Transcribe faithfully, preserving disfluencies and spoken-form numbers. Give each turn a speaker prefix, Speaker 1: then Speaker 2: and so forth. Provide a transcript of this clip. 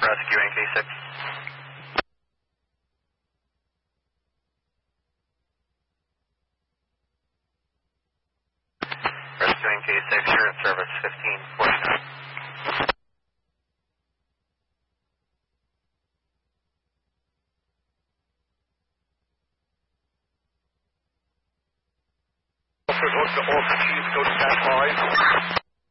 Speaker 1: Rescuing K six. Rescuing K six, you're in service fifteen forty-nine.
Speaker 2: Officer, Oscar, Oscar, Chief, go to stand by.